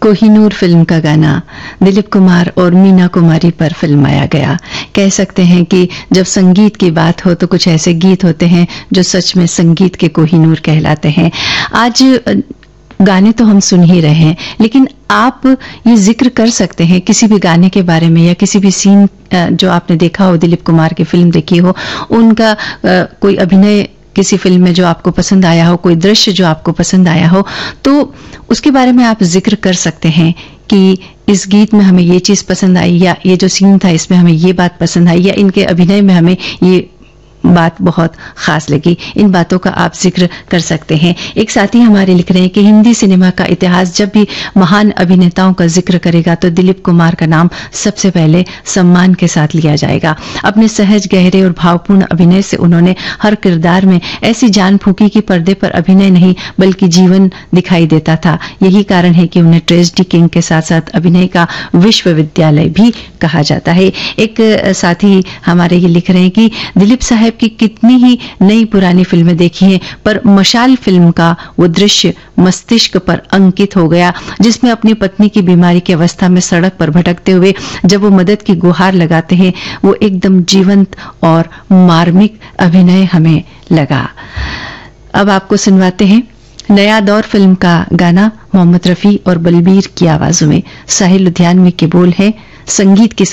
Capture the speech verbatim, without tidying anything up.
Kohinoor film का गाना दिलीप कुमार और मीना कुमारी पर फिल्माया गया। कह सकते हैं कि जब संगीत की बात हो तो कुछ ऐसे गीत होते हैं जो सच में संगीत के कोहिनूर कहलाते हैं। आज गाने तो हम सुन ही रहे हैं, लेकिन आप ये जिक्र कर सकते हैं किसी भी गाने के बारे में या किसी भी सीन जो आपने देखा हो, दिलीप कुमार की फिल्म देखी हो, उनका कोई अभिनय किसी फिल्म में जो आपको पसंद आया हो, कोई दृश्य जो आपको पसंद आया हो, तो उसके बारे में आप जिक्र कर सकते हैं कि इस गीत में हमें ये चीज पसंद आई, या ये जो सीन था इसमें हमें ये बात पसंद आई, या इनके अभिनय में हमें ये बात बहुत खास लगी। इन बातों का आप जिक्र कर सकते हैं। एक साथी हमारे लिख रहे हैं कि हिंदी सिनेमा का इतिहास जब भी महान अभिनेताओं का जिक्र करेगा तो दिलीप कुमार का नाम सबसे पहले सम्मान के साथ लिया जाएगा। अपने सहज, गहरे और भावपूर्ण अभिनय से उन्होंने हर किरदार में ऐसी जान फूंकी कि पर्दे पर अभिनय नहीं बल्कि जीवन दिखाई देता था। यही कारण है कि उन्हें ट्रेजेडी किंग के साथ साथ अभिनय का विश्वविद्यालय भी कहा जाता है। एक साथी हमारे ये लिख रहे हैं कि दिलीप साहब की कितनी ही नई पुरानी फिल्में देखी हैं, पर मशाल फिल्म का वो दृश्य मस्तिष्क पर अंकित हो गया जिसमें अपनी पत्नी की बीमारी की अवस्था में सड़क पर भटकते हुए जब वो मदद की गुहार लगाते हैं, वो एकदम जीवंत और मार्मिक अभिनय हमें लगा। अब आपको सुनवाते हैं नया दौर फिल्म का गाना मोहम्मद रफी और बलबीर की आवाजों में। साहिल लुधियानवी के बोल है, संगीत की